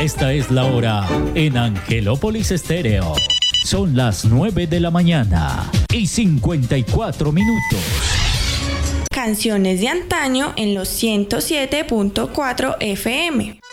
Esta es la hora en Angelópolis Estéreo. Son las 9 de la mañana y 54 minutos. Canciones de antaño en los 107.4 FM.